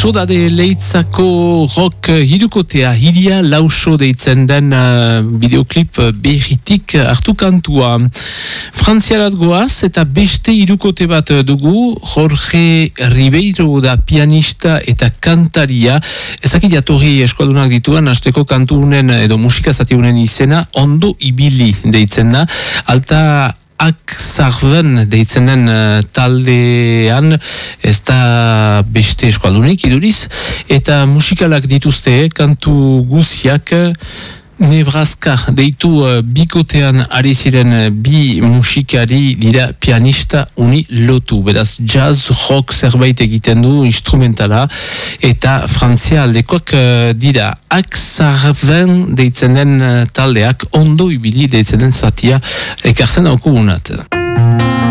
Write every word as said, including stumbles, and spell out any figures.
Soda de Leitzako rock hirukotea, hiria lauso deitzen den uh, videoklip berritik hartu kantua. Frantziarat goaz eta beste hirukote bat dugu, Jorge Ribeiro da pianista eta kantaria. Ezakit jatorri eskualdunak dituen, hasteko kantunen edo musikazatiunen izena, Ondo Ibili deitzen da. Alta Akzarven deitzen den uh, taldean, ez da beste eskualdunik iduriz, eta musikalak dituzte, kantu guziak, Nebraska deitu uh, bikotean ari ziren uh, bi musikari dira pianista uni lotu. Beraz jazz, rock zerbait egiten du, instrumentala, eta Frantzia aldekoak uh, dira. Akzarven deitzen den uh, taldeak, Ondo Ibili deitzen den zatia ekartzen daukugunat.